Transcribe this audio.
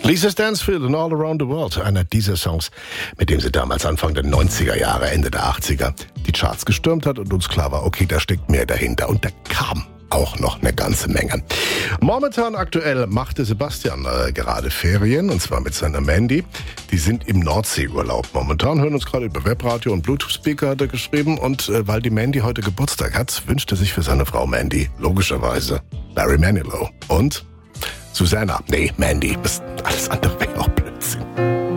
Lisa Stansfield und All Around the World, einer dieser Songs, mit dem sie damals Anfang der 90er Jahre, Ende der 80er die Charts gestürmt hat und uns klar war, okay, da steckt mehr dahinter. Und da kam auch noch eine ganze Menge. Momentan aktuell machte Sebastian gerade Ferien, und zwar mit seiner Mandy. Die sind im Nordseeurlaub momentan, hören uns gerade über Webradio und Bluetooth-Speaker, hat er geschrieben. Und weil die Mandy heute Geburtstag hat, wünscht er sich für seine Frau Mandy logischerweise Barry Manilow und Susanna. Nee, Mandy, alles andere wäre auch Blödsinn.